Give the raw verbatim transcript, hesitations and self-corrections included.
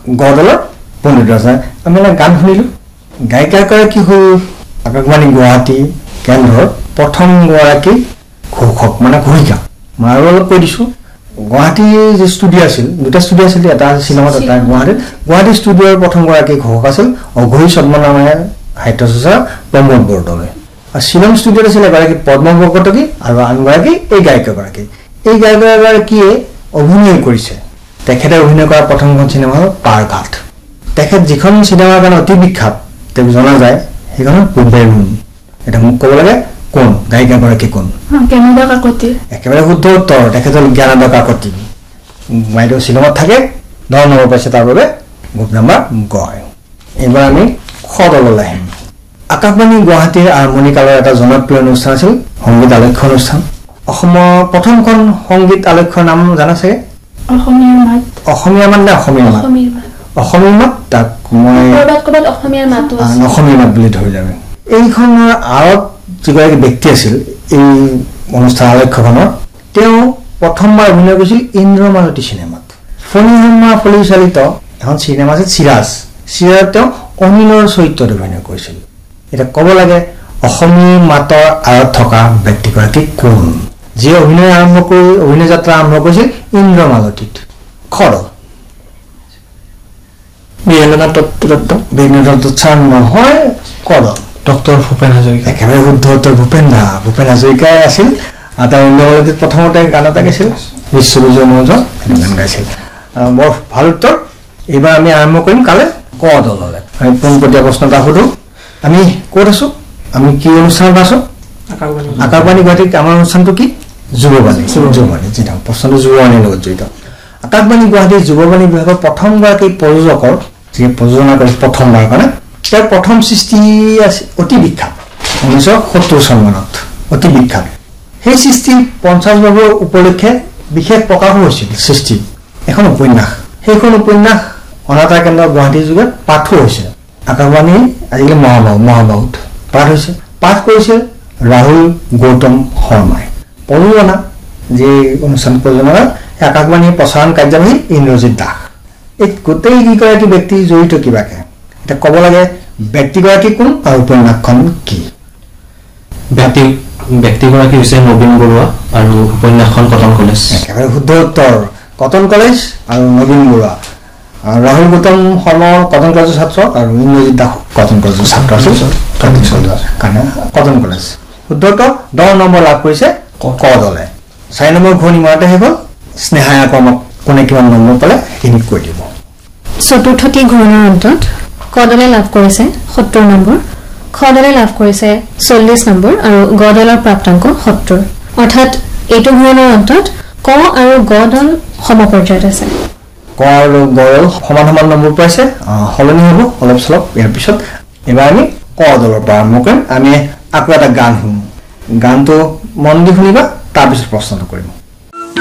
গদলৰ পণ্ডিত ৰজা আমি গান শুনিলো গায়িকাগৰাকী হ'ল আকাশবাণী গুৱাহাটী কেন্দ্ৰৰ প্ৰথম গৰাকী ঘোষক মানে ঘোষিকা মই আৰু অলপ কৈ দিছোঁ গুৱাহাটীৰ যে ষ্টুডিঅ' আছিল দুটা ষ্টুডিঅ' আছিল এটা শ্বিলঙত এটা গুৱাহাটীত গুৱাহাটী ষ্টুডিঅ'ৰ প্ৰথম গৰাকী ঘোষক আছিল অঘৰী ছদ্মনামে সাহিত্যচৰ্চা প্ৰমোদ বৰদলৈ আৰু শ্বিলং ষ্টুডিঅ'ত আছিল এগৰাকী পদ্ম বৰকটকী আৰু আনগৰাকী এই গায়িকাগৰাকী এই গায়িকাগৰাকীয়ে অভিনয় কৰিছে তেখেতে অভিনয় কৰা প্ৰথমখন চিনেমা হ'ল পাৰঘাট তেখেত যিখন চিনেমাৰ কাৰণে অতি বিখ্যাত তেওঁক জনা যায় সেইখন পূবেৰ নুন এটা মোক ক'ব লাগে কোন গায়িকাগৰাকী কোন জ্ঞানদা কাকতি একেবাৰে শুদ্ধ উত্তৰ তেখেত হ'ল জ্ঞানদা কাকতি বাইদেউ শ্বিলঙত থাকে দহ নম্বৰ পাইছে তাৰ বাবে গ্ৰুপ নাম্বাৰ গয় এইবাৰ আমি খদললৈ আহিম আকাশবাণী গুৱাহাটীৰ আৰম্ভণি কালৰ এটা জনপ্ৰিয় অনুষ্ঠান আছিল সংগীত আলেখ্য অনুষ্ঠান অসমৰ প্ৰথমখন সংগীত আলেখ্যৰ নাম জানা চাগে অসমীয়া মাত অসমীয়া মাত নে অসমীয়া মাত অসমীয়া মাত তাক মই অসমীয়া মাত অসমীয়া মাত বুলি ধৰি যাবে এইখনৰ আঁৰত যিগৰাকী ব্যক্তি আছিল এই অনুষ্ঠান আলেখ্যখনৰ তেওঁ প্ৰথমবাৰ অভিনয় কৰিছিল ইন্দ্ৰমালতী চিনেমাত ফণী শৰ্মা পৰিচালিত এখন চিনেমা আছিল চিৰাজ চিৰাজত তেওঁ অনিলৰ চৰিত্ৰত অভিনয় কৰিছিল এতিয়া ক'ব লাগে অসমীয়া মাতৰ আঁৰত থকা ব্যক্তিগৰাকী কোন যি অভিনয় আৰম্ভ কৰি অভিনয় যাত্ৰা আৰম্ভ কৰিছিল ইন্দ্ৰমালতীত খৰল বীৰেন্দ্ৰনাথ দত্ত বীৰেন্দ্ৰনাথ দত্ত ছাৰ নহয় কৰল ডক্টৰ ভূপেন হাজৰিকা একেবাৰে শুদ্ধ উত্তৰ ভূপেন দা ভূপেন হাজৰিকাই আছিল আৰু তেওঁ ইন্দ্ৰমালতীত প্ৰথমতে গান এটা গাইছিল বিশ্ববিজয় মহোদয় গান গাইছিল বৰ ভাল উত্তৰ এইবাৰ আমি আৰম্ভ কৰিম কালে ক দললৈ আমি পোনপটীয়া প্ৰশ্ন এটা সোধো আমি ক'ত আছো আমি কি অনুষ্ঠানত আছো আকাশবাণী গুৱাহাটীত আমাৰ অনুষ্ঠানটো কি যুৱবাণী যুৱবাণী যি নাম প্ৰশ্নটো যুৱবাণীৰ লগত জড়িত আকাশবাণী গুৱাহাটীৰ যুৱবাণী বিভাগৰ প্ৰথমগৰাকী প্ৰযোজকৰ যিয়ে প্ৰযোজনা কৰিছিল প্ৰথমবাৰ কাৰণে তেওঁৰ প্ৰথম সৃষ্টি আছিল অতি বিখ্যাত ঊনৈছশ সত্তৰ চন মানত অতি বিখ্যাত সেই সৃষ্টি পঞ্চাছ বৰ্ষৰ উপলক্ষে বিশেষ প্ৰকাশো হৈছিল সৃষ্টি এখন উপন্যাস সেইখন উপন্যাস অনাতাঁৰ কেন্দ্ৰ গুৱাহাটীৰ যোগে পাঠো হৈছে আকাশবাণী আজিকালি মহাবাহু মহাবাহুত পাঠ হৈছে পাঠ কৰিছে ৰাহুল গৌতম শৰ্মাই প্ৰযোজনা যি অনুষ্ঠান প্ৰযোজনা আকাশবাণীৰ প্ৰচাৰণ কাৰ্যবাহী ইন্দ্ৰজিৎ দাস এই গোটেই কেইগৰাকী ব্যক্তি জড়িত কিবাকে এতিয়া ক'ব লাগে ব্যক্তিগৰাকী কোন আৰু উপন্যাসখন কি ব্যক্তি ব্যক্তিগৰাকী হৈছে নবীন বৰুৱা আৰু উপন্যাসখন কটন কলেজ একেবাৰে শুদ্ধ উত্তৰ কটন কলেজ আৰু নবীন বৰুৱা ৰাহুল গৌতম শৰ্মা কটন কলেজৰ ছাত্ৰ আৰু ইন্দ্ৰজিৎ দাস কটন কলেজৰ ছাত্ৰ আছিল কাৰণে কটন কলেজ শুদ্ধ উত্তৰ দহ নম্বৰ লাভ কৰিছে ক দলে চাৰি নম্বৰ ঘূৰ্ণি মাৰতে শেষ হ'ল স্নেহাই আক্ৰমক কোনে কিমান নম্বৰ পালে সেইখিনি কৈ দিব চতুৰ্থটি ঘূৰ্ণৰ অন্তত ক দলে লাভ কৰিছে সত্তৰ নম্বৰ খ দলে লাভ কৰিছে চল্লিছ নম্বৰ আৰু গ দলৰ প্ৰাপ্তাংক সত্তৰ অৰ্থাৎ এইটো ঘূৰ্ণৰ অন্তত ক আৰু গ দল সমপৰ্যায়ত আছে ক আৰু গ দল সমান সমান নম্বৰ পাইছে সলনি হ'ব অলপ চলপ ইয়াৰ পিছত এবাৰ আমি ক দলৰ পৰা আৰম্ভ কৰিম আমি আকৌ এটা গান শুনো গানটো মন দি শুনিবা তাৰপিছত প্ৰশ্নটো কৰিম